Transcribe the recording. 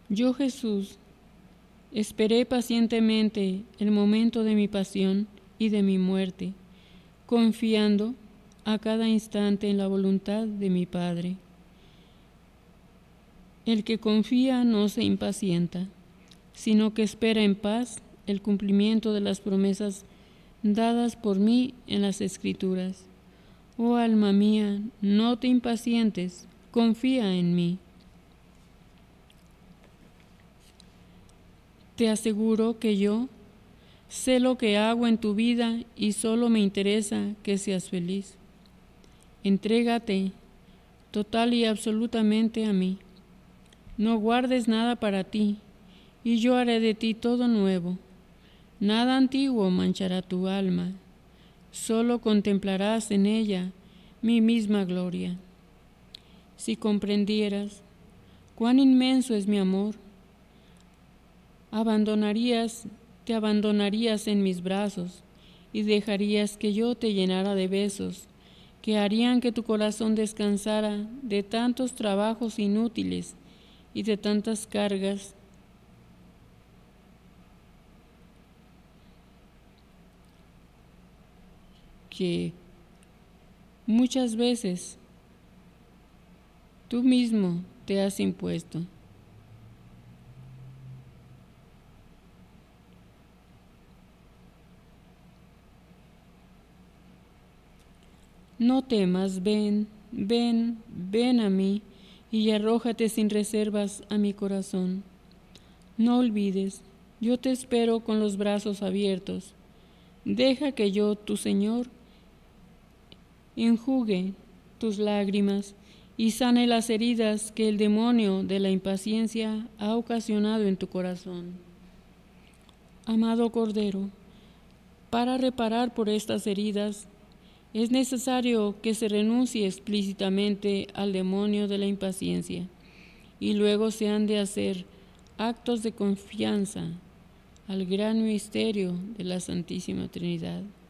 Yo, Jesús, esperé pacientemente el momento de mi pasión y de mi muerte, confiando a cada instante en la voluntad de mi Padre. El que confía no se impacienta, sino que espera en paz el cumplimiento de las promesas dadas por mí en las Escrituras. Oh alma mía, no te impacientes, confía en mí. Te aseguro que yo sé lo que hago en tu vida y solo me interesa que seas feliz. Entrégate total y absolutamente a mí. No guardes nada para ti, y yo haré de ti todo nuevo. Nada antiguo manchará tu alma, solo contemplarás en ella mi misma gloria. Si comprendieras cuán inmenso es mi amor, te abandonarías en mis brazos y dejarías que yo te llenara de besos que harían que tu corazón descansara de tantos trabajos inútiles y de tantas cargas que muchas veces tú mismo te has impuesto. No temas, ven, ven, ven a mí y arrójate sin reservas a mi corazón. No olvides, yo te espero con los brazos abiertos. Deja que yo, tu Señor, enjugue tus lágrimas y sane las heridas que el demonio de la impaciencia ha ocasionado en tu corazón. Amado Cordero, para reparar por estas heridas, es necesario que se renuncie explícitamente al demonio de la impaciencia y luego se han de hacer actos de confianza al gran misterio de la Santísima Trinidad.